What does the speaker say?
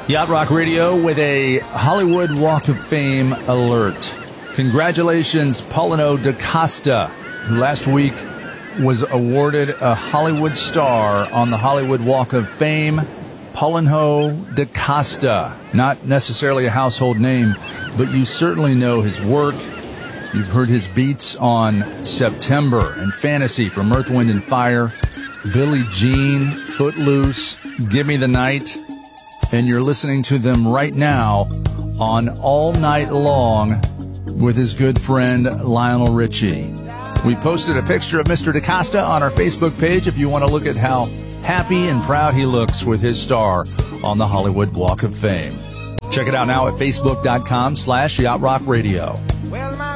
Yacht Rock Radio with a Hollywood Walk of Fame alert. Congratulations, Paulino DaCosta, who last week was awarded a Hollywood star on the Hollywood Walk of Fame. Paulino DaCosta, not necessarily a household name, but you certainly know his work. You've heard his beats on September and Fantasy from Earth, Wind & Fire, Billie Jean, Footloose, Give Me the Night, and you're listening to them right now on All Night Long with his good friend Lionel Richie. We posted a picture of Mr. DaCosta on our Facebook page if you want to look at how happy and proud he looks with his star on the Hollywood Walk of Fame. Check it out now at facebook.com/Yacht Rock Radio. Well,